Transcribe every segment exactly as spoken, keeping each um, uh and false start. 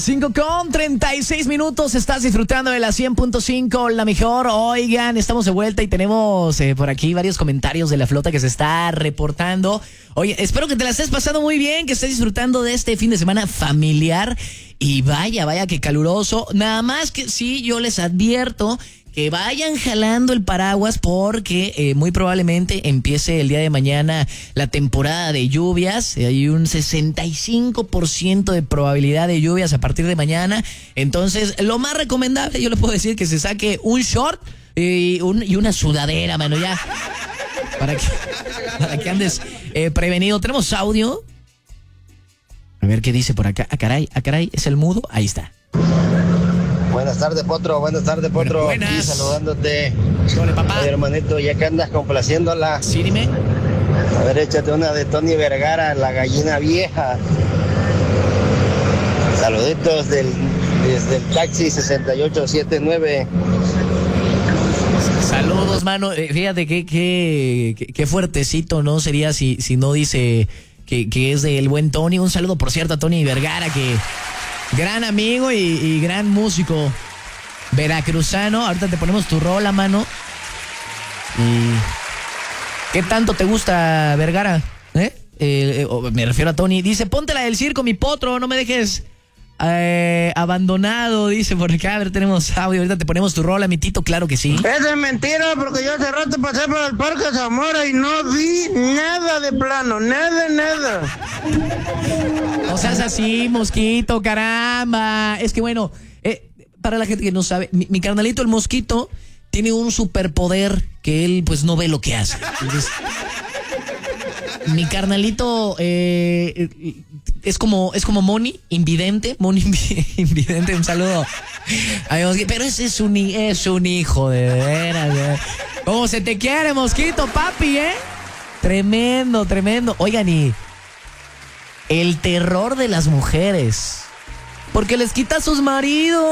cinco con treinta y seis minutos, estás disfrutando de la cien punto cinco, la mejor. Oigan, estamos de vuelta y tenemos eh, por aquí varios comentarios de la flota que se está reportando. Oye, espero que te la estés pasando muy bien, que estés disfrutando de este fin de semana familiar. Y vaya, vaya que caluroso. Nada más que sí, yo les advierto que vayan jalando el paraguas porque eh, muy probablemente empiece el día de mañana la temporada de lluvias. Hay un sesenta y cinco por ciento de probabilidad de lluvias a partir de mañana. Entonces, lo más recomendable, yo le puedo decir que se saque un short y, un, y una sudadera, mano, ya. Para que, para que andes eh, prevenido. ¿Tenemos audio? A ver qué dice por acá. Ah, caray, ah, caray, ¿es el mudo? Ahí está. Buenas tardes, Potro. Buenas tardes, Potro. Bueno, aquí saludándote. Hola, papá. Oye, hermanito, ya que andas complaciéndola. Sí, dime. A ver, échate una de Tony Vergara, La Gallina Vieja. Saluditos del, desde el taxi sesenta y ocho setenta y nueve. Saludos, mano. Eh, fíjate qué qué, qué, qué fuertecito, ¿no? Sería si, si no dice que, que es del buen Tony. Un saludo, por cierto, a Tony Vergara, que... gran amigo y, y gran músico veracruzano. Ahorita te ponemos tu rola, mano. ¿Y qué tanto te gusta Vergara? ¿Eh? Eh, eh, me refiero a Tony. Dice, ponte la del circo, mi potro, no me dejes eh, abandonado. Dice por acá, a ver, tenemos audio. Ahorita te ponemos tu rola, mi Tito, claro que sí. Eso es mentira, porque yo hace rato pasé por el Parque Zamora y no vi nada de plano, nada, nada. No seas así, Mosquito, caramba. Es que bueno, eh, para la gente que no sabe, mi, mi carnalito el Mosquito tiene un superpoder que él pues no ve lo que hace. Entonces, mi carnalito eh, es como es como Moni, invidente, Moni invidente, un saludo. Ay, pero ese es un, es un hijo de veras. ¿Eh? ¿Cómo se te quiere, Mosquito, papi, eh? Tremendo, tremendo. Oigan, y el terror de las mujeres, porque les quita a sus maridos.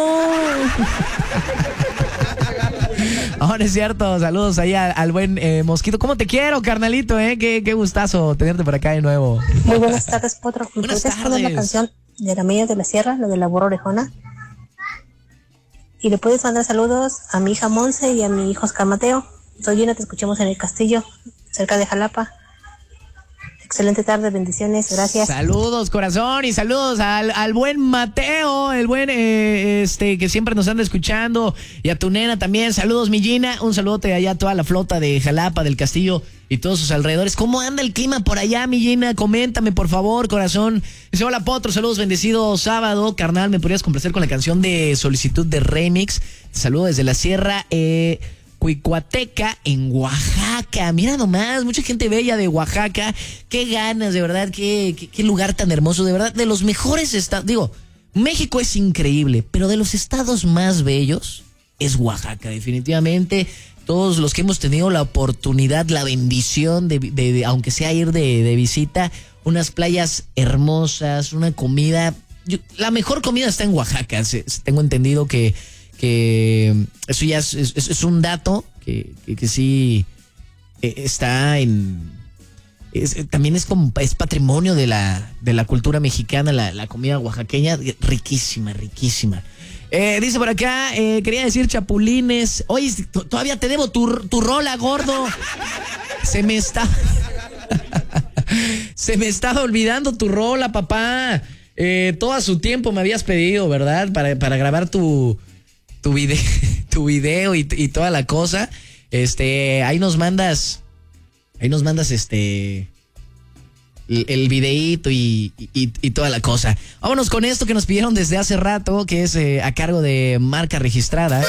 Ahora es cierto, saludos ahí al, al buen eh, Mosquito. ¿Cómo te quiero, carnalito? Eh? Qué, qué gustazo tenerte por acá de nuevo. Muy buenas tardes, Potro. ¿Me buenas puedes poner la canción de la Milla de la Sierra, la de la Burra Orejona? Y le puedes mandar saludos a mi hija Monse y a mi hijo Oscar Mateo. Soy Gina, te escuchamos en el castillo, cerca de Jalapa. Excelente tarde, bendiciones, gracias. Saludos, corazón, y saludos al, al buen Mateo, el buen eh, este que siempre nos anda escuchando, y a tu nena también. Saludos, mi Gina, un saludote allá a toda la flota de Jalapa, del Castillo y todos sus alrededores. ¿Cómo anda el clima por allá, mi Gina? Coméntame, por favor, corazón. Dice, hola, Potro, saludos, bendecido sábado. Carnal, ¿me podrías complacer con la canción de solicitud de remix? Saludos desde la Sierra, eh... Cuicuateca, en Oaxaca. Mira nomás, mucha gente bella de Oaxaca. Qué ganas, de verdad, qué, qué, qué lugar tan hermoso, de verdad, de los mejores estados. Digo, México es increíble, pero de los estados más bellos es Oaxaca, definitivamente. Todos los que hemos tenido la oportunidad, la bendición de, de, de aunque sea ir de, de visita, unas playas hermosas, una comida. Yo, la mejor comida está en Oaxaca. Se, tengo entendido que que eso ya es, es, es un dato que, que, que sí está en... Es, también es como es patrimonio de la, de la cultura mexicana, la, la comida oaxaqueña, riquísima, riquísima. Eh, dice por acá, eh, quería decir chapulines. Oye, todavía te debo tu, tu rola, gordo. Se me está... Se me estaba olvidando tu rola, papá. Eh, todo a su tiempo me habías pedido, ¿verdad? Para, para grabar tu... tu video, tu video y, y toda la cosa. Este, ahí nos mandas, ahí nos mandas este, el, el videíto y, y, y toda la cosa. Vámonos con esto que nos pidieron desde hace rato, que es eh, a cargo de Marca Registrada.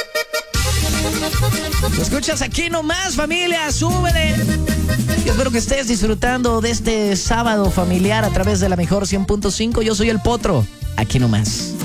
¿Lo escuchas aquí nomás, familia? ¡Súbele! Yo espero que estés disfrutando de este sábado familiar a través de la mejor cien punto cinco. Yo soy el Potro, aquí nomás.